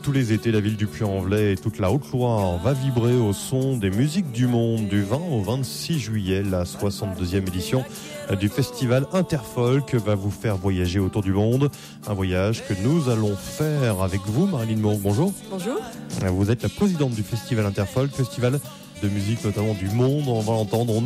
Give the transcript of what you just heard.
tous les étés, la ville du Puy-en-Velay et toute la Haute-Loire va vibrer au son des musiques du monde du 20 au 26 juillet. La 62e édition du festival Interfolk va vous faire voyager autour du monde. Un voyage que nous allons faire avec vous, Marilyn Mourgue. Bonjour. Bonjour. Vous êtes la présidente du festival Interfolk, festival de musique notamment du monde. On va l'entendre.